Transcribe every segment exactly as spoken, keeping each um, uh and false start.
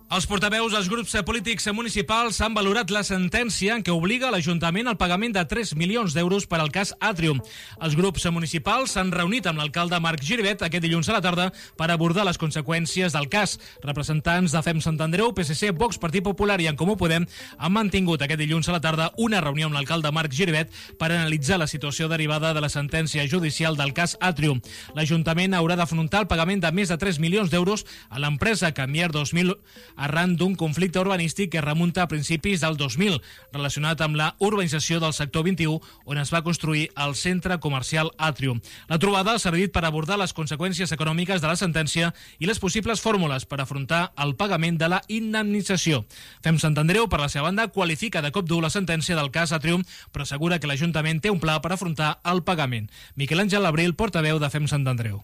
Els portaveus dels grups polítics municipals han valorat la sentència en què obliga l'Ajuntament al pagament de tres milions d'euros per al cas Atrium. Els grups municipals s'han reunit amb l'alcalde Marc Giribet aquest dilluns a la tarda per abordar les conseqüències del cas. Representants de Fem Sant Andreu, P S C, Vox, Partit Popular i En Comú Podem han mantingut aquest dilluns a la tarda una reunió amb l'alcalde Marc Giribet per analitzar la situació derivada de la sentència judicial del cas Atrium. L'Ajuntament haurà d'afrontar el pagament de més de tres milions d'euros a l'empresa Camier dos mil arran d'un conflicte urbanístic que remunta a principis del dos mil, relacionat amb la urbanització del sector vint-i-u, on es va construir el centre comercial Atrium. La trobada ha servit per abordar les conseqüències econòmiques de la sentència i les possibles fórmules per afrontar el pagament de la indemnització. Fem Sant Andreu, per la seva banda, qualifica de cop dur la sentència del cas Atrium, però assegura que l'Ajuntament té un pla per afrontar el pagament. Miquel Àngel Abril, portaveu de Fem Sant Andreu.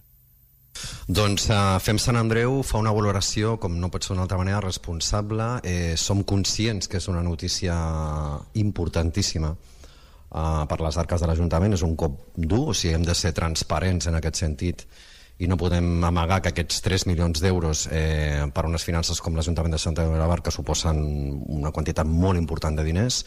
Doncs uh, Fem Sant Andreu fa una valoració, com no pot ser d'una altra manera, responsable. Eh, som conscients que és una notícia importantíssima uh, per les arques de l'Ajuntament, és un cop dur, o sigui, hem de ser transparents en aquest sentit i no podem amagar que aquests tres milions d'euros eh, per unes finances com l'Ajuntament de Sant Andreu de la Barca suposen una quantitat molt important de diners,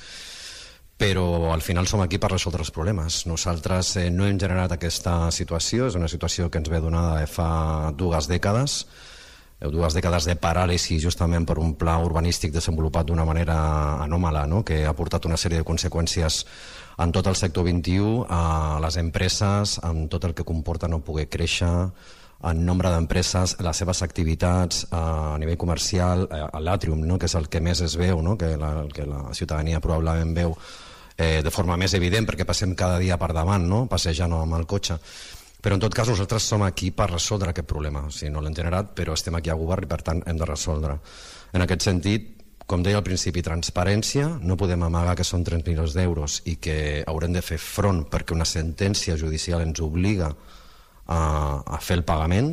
però al final som aquí per resoldre els problemes. Nosaltres eh, no hem generat aquesta situació, és una situació que ens ve donada de fa dues dècades, dues dècades de paràlisi justament per un pla urbanístic desenvolupat d'una manera anòmala, no? Que ha portat una sèrie de conseqüències en tot el sector vint-i-u, a les empreses, amb tot el que comporta no poder créixer, en nombre d'empreses, les seves activitats a nivell comercial, a l'Atrium, no? Que és el que més es veu, no? Que, la, que la ciutadania probablement veu eh, de forma més evident, perquè passem cada dia per davant, no? Passejant amb el cotxe. Però en tot cas nosaltres som aquí per resoldre aquest problema. O sigui, no l'hem generat, però estem aquí a govern i per tant hem de resoldre. En aquest sentit, com deia al principi, transparència, no podem amagar que són tres milions d'euros i que haurem de fer front perquè una sentència judicial ens obliga a, a fer el pagament,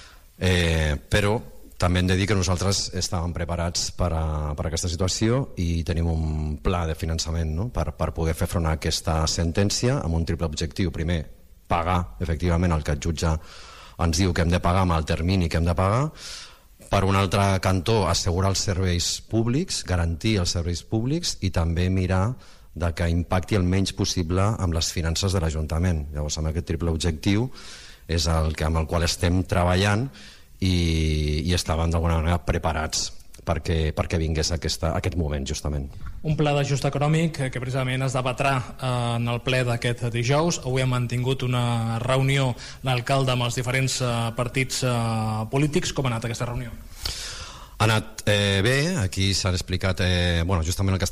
eh, però també hem de dir que nosaltres estàvem preparats per a, per a aquesta situació i tenim un pla de finançament, no? per, per poder fer front a aquesta sentència amb un triple objectiu. Primer, pagar efectivament el que el jutge ens diu que hem de pagar amb el termini que hem de pagar. Per un altre cantó, assegurar els serveis públics, garantir els serveis públics i també mirar de que impacti el menys possible amb les finances de l'Ajuntament. Llavors, amb aquest triple objectiu és el que, amb el qual estem treballant i, i estàvem d'alguna manera preparats perquè, perquè vingués aquesta, aquest moment justament. Un pla d'ajust econòmic que precisament es debatrà en el ple d'aquest dijous. Avui hem mantingut una reunió l'alcalde amb els diferents partits polítics. Com ha anat aquesta reunió? Ha anat eh, bé, aquí s'ha explicat eh, bueno, justament el que